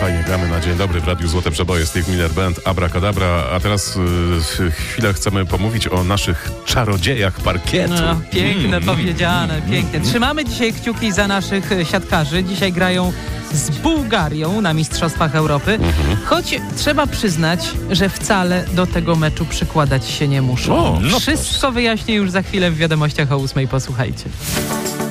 fajnie gramy na dzień dobry w Radiu Złote Przeboje. Steve Miller Band, Abracadabra. A teraz chwilę chcemy pomówić o naszych czarodziejach parkietu. No, piękne powiedziane, pięknie. Trzymamy dzisiaj kciuki za naszych siatkarzy. Dzisiaj grają z Bułgarią na Mistrzostwach Europy. Choć trzeba przyznać, że wcale do tego meczu przykładać się nie muszą. O, no Wszystko wyjaśnię już za chwilę w wiadomościach o 8:00. Posłuchajcie.